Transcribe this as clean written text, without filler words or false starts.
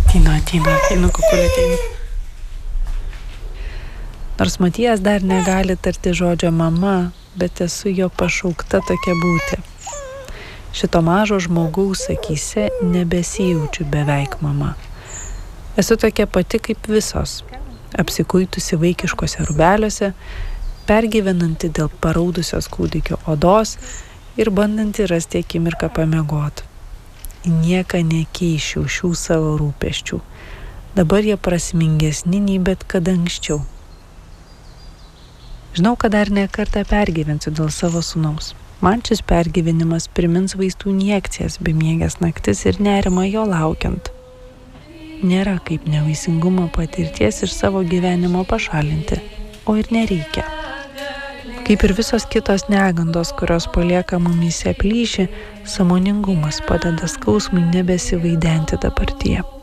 Ateina, kukulė ateina. Nors Matijas dar negali tarti žodžio mama, bet esu jo pašaukta tokia būti. Šito mažo žmogaus akyse nebesijaučiu beveik mama. Esu tokia pati kaip visos, apsikuitusi vaikiškose rūbeliuose, pergyvenanti dėl paraudusios kūdikio odos ir bandanti rasti akimirką pamiegoti. Į nieką nekeičiau šių savo rūpesčių. Dabar jie prasmingesni nei bet kada anksčiau. Žinau, kad dar ne kartą pergyvensiu dėl savo sūnaus. Man šis pergyvenimas primins vaistų injekcijas, bemiegės naktis ir nerimą jo laukiant. Nėra kaip nevaisingumo patirties iš savo gyvenimo pašalinti, o ir nereikia. Kaip ir visos kitos negandos, kurios palieka mumyse plyšį, sąmoningumas padeda skausmui nebesivaidenti dabartyje.